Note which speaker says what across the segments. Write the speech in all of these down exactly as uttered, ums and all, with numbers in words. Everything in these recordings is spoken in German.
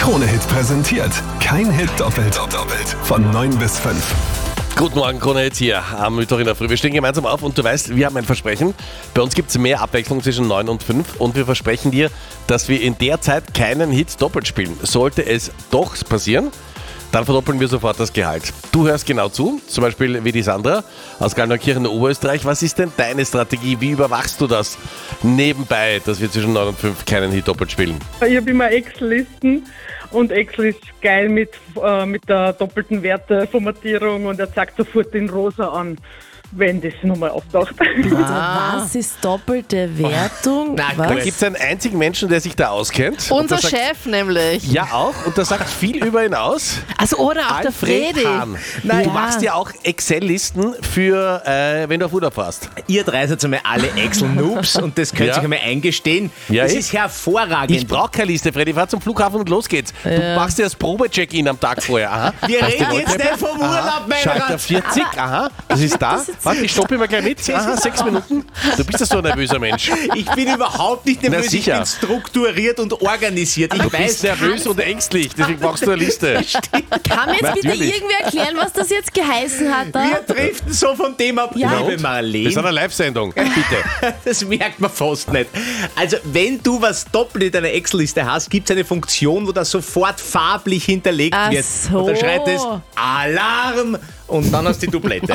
Speaker 1: Krone-Hit präsentiert. Kein Hit doppelt. doppelt. Von neun bis fünf.
Speaker 2: Guten Morgen, Krone jetzt hier am Mittwoch in der Früh. Wir stehen gemeinsam auf und du weißt, wir haben ein Versprechen. Bei uns gibt es mehr Abwechslung zwischen neun und fünf und wir versprechen dir, dass wir in der Zeit keinen Hit doppelt spielen. Sollte es doch passieren, dann verdoppeln wir sofort das Gehalt. Du hörst genau zu, zum Beispiel wie die Sandra aus Gallneukirchen, Oberösterreich. Was ist denn deine Strategie? Wie überwachst du das nebenbei, dass wir zwischen neun und fünf keinen Hit doppelt spielen?
Speaker 3: Ich habe immer Excel-Listen und Excel ist geil mit, äh, mit der doppelten Werteformatierung und er zeigt sofort den Rosa an, wenn das nochmal auftaucht.
Speaker 4: Ah. Was ist doppelte Wertung?
Speaker 2: Na,
Speaker 4: Was?
Speaker 2: da gibt es einen einzigen Menschen, der sich da auskennt.
Speaker 5: Unser
Speaker 2: Und der sagt,
Speaker 5: Chef nämlich.
Speaker 2: ja, auch. Und das sagt viel über ihn aus.
Speaker 4: Also oder auch der
Speaker 2: Alfred
Speaker 4: Fredi.
Speaker 2: Hahn. Nein, du
Speaker 4: Ja.
Speaker 2: machst ja auch Excel-Listen für, äh, wenn du auf Urlaub fährst.
Speaker 6: Ihr drei seid einmal alle Excel-Noobs und das könnt ihr
Speaker 2: Ja.
Speaker 6: euch einmal eingestehen.
Speaker 2: Ja,
Speaker 6: das
Speaker 2: ich-
Speaker 6: ist hervorragend.
Speaker 2: Ich brauche keine Liste, Freddy. Fahr zum Flughafen und los geht's. Du machst dir das Probe-Check-In am Tag vorher. Aha.
Speaker 6: Wir
Speaker 2: Hast die
Speaker 6: reden jetzt
Speaker 2: Leute-
Speaker 6: nicht vom Urlaub, mein
Speaker 2: Schalter
Speaker 6: Rat.
Speaker 2: vierzig, aha, das ist da.
Speaker 4: das jetzt
Speaker 2: Warte, ich stoppe immer gleich mit. Aha, sechs Minuten. Du bist ja so ein nervöser Mensch.
Speaker 6: Ich bin überhaupt nicht nervös,
Speaker 2: Na,
Speaker 6: ich
Speaker 2: sicher.
Speaker 6: bin strukturiert und organisiert. Ich
Speaker 2: Du
Speaker 6: weiß,
Speaker 2: bist nervös und ängstlich, deswegen brauchst du eine Liste.
Speaker 4: Kann mir jetzt bitte
Speaker 2: Natürlich.
Speaker 4: irgendwer erklären, was das jetzt geheißen hat? Da?
Speaker 6: wir driften so vom Thema ab.
Speaker 4: Ja.
Speaker 6: Liebe
Speaker 2: Wir sind
Speaker 6: Marlene,
Speaker 2: eine Live-Sendung, bitte.
Speaker 6: das merkt man fast nicht. Also, wenn du was doppelt in deiner Excel-Liste hast, gibt es eine Funktion, wo das sofort farblich hinterlegt
Speaker 4: Ach
Speaker 6: wird.
Speaker 4: so.
Speaker 6: Und dann schreit es Alarm und dann hast du die Dublette.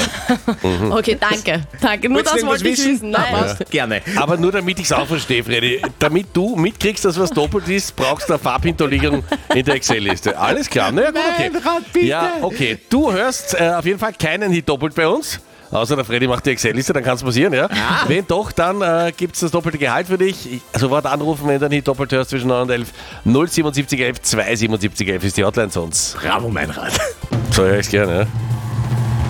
Speaker 4: Okay, danke. Danke, nur
Speaker 6: Willst du
Speaker 4: das wollte ich
Speaker 6: irgendwas
Speaker 4: wissen.
Speaker 6: Na,
Speaker 4: Nein.
Speaker 6: passt. Gerne.
Speaker 2: Aber nur damit ich es auch verstehe, Freddy. Damit du mitkriegst, dass was doppelt ist, brauchst du eine Farbhinterlegung in der Excel-Liste. Alles klar? Na ja, gut, okay.
Speaker 6: Nein, Rat, bitte.
Speaker 2: Ja, okay. Du hörst äh, auf jeden Fall keinen Hit doppelt bei uns. Außer der Freddy macht die Excel-Liste, dann kann es passieren, ja? Wenn doch, dann äh, gibt es das doppelte Gehalt für dich. Ich- Sofort anrufen, wenn du einen Hit doppelt hörst zwischen neun und elf. null sieben sieben elf zwei sieben sieben elf ist die Hotline sonst.
Speaker 6: Bravo, mein Rat.
Speaker 2: So höre ich es gerne, ja?